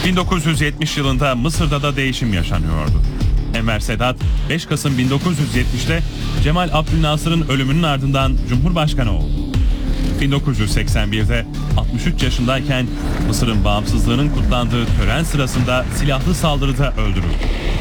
1970 yılında Mısır'da da değişim yaşanıyordu. Enver Sedat 5 Kasım 1970'te Cemal Abdülnasır'ın ölümünün ardından Cumhurbaşkanı oldu. 1981'de 63 yaşındayken Mısır'ın bağımsızlığının kutlandığı tören sırasında silahlı saldırıda öldürüldü.